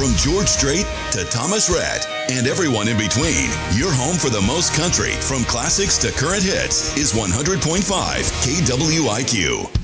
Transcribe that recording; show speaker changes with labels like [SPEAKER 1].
[SPEAKER 1] From George Strait to Thomas Rhett and everyone in between, your home for the most country, from classics to current hits, is 100.5 KWIQ.